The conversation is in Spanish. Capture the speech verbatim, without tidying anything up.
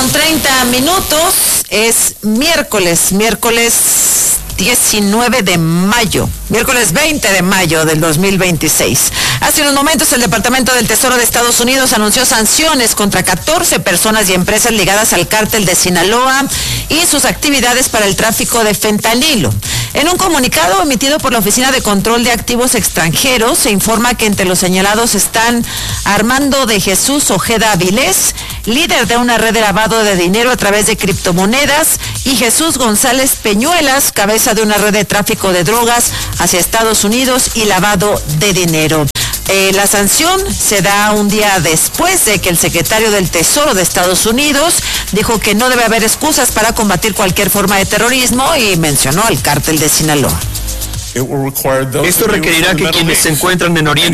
con treinta minutos, es miércoles, miércoles diecinueve de mayo, miércoles veinte de mayo del dos mil veintiséis. Hace unos momentos el Departamento del Tesoro de Estados Unidos anunció sanciones contra catorce personas y empresas ligadas al cártel de Sinaloa y sus actividades para el tráfico de fentanilo. En un comunicado emitido por la Oficina de Control de Activos Extranjeros, se informa que entre los señalados están Armando de Jesús Ojeda Avilés, líder de una red de lavado de dinero a través de criptomonedas, y Jesús González Peñuelas, cabeza de una red de tráfico de drogas hacia Estados Unidos y lavado de dinero. Eh, la sanción se da un día después de que el secretario del Tesoro de Estados Unidos dijo que no debe haber excusas para combatir cualquier forma de terrorismo y mencionó al cártel de Sinaloa. Esto requerirá que quienes se encuentran en Oriente